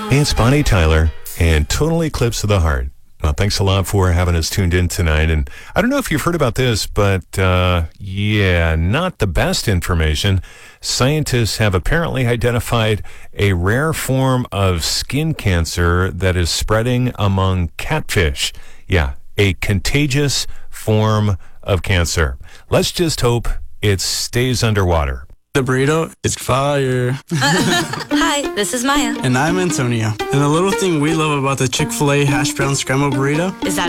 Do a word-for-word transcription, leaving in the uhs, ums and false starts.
Hey, it's Bonnie Tyler and Total Eclipse of the Heart. Well, thanks a lot for having us tuned in tonight. And I don't know if you've heard about this, but uh, yeah, not the best information. Scientists have apparently identified a rare form of skin cancer that is spreading among catfish. Yeah, a contagious form of cancer. Let's just hope it stays underwater. The burrito is fire. Hi, this is Maya. And I'm Antonio. And the little thing we love about the Chick-fil-A hash brown scrambled burrito is that